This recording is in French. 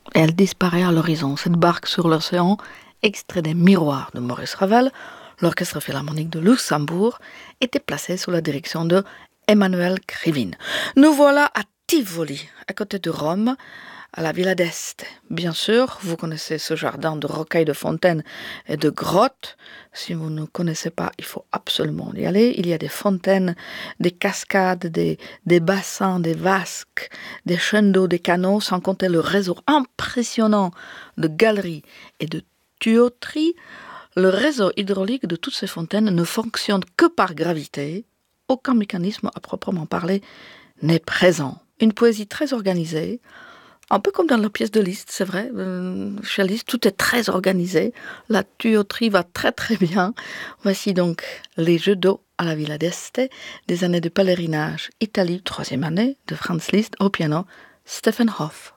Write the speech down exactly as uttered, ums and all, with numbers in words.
et elle disparaît à l'horizon. Cette barque sur l'océan, extrait des Miroirs de Maurice Ravel, l'Orchestre Philharmonique de Luxembourg, était placé sous la direction de Emmanuel Krivine. Nous voilà à Tivoli, à côté de Rome, à la Villa d'Este. Bien sûr, vous connaissez ce jardin de rocailles, de fontaines et de grottes. Si vous ne connaissez pas, il faut absolument y aller. Il y a des fontaines, des cascades, des, des bassins, des vasques, des chaînes d'eau, des canaux, sans compter le réseau impressionnant de galeries et de tuyauteries. Le réseau hydraulique de toutes ces fontaines ne fonctionne que par gravité. Aucun mécanisme à proprement parler n'est présent. Une poésie très organisée, un peu comme dans la pièce de Liszt, c'est vrai. Euh, chez Liszt, tout est très organisé. La tuyauterie va très très bien. Voici donc les jeux d'eau à la Villa d'Este, des années de pèlerinage. Italie, troisième année, de Franz Liszt, au piano, Stephen Hoff.